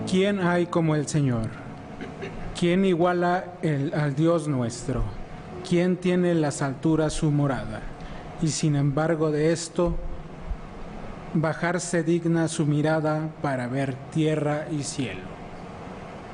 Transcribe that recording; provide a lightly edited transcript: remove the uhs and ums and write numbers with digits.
¿Quién hay como el Señor? ¿Quién iguala al Dios nuestro? ¿Quién tiene en las alturas su morada? Y sin embargo de esto, bajarse digna su mirada para ver tierra y cielo.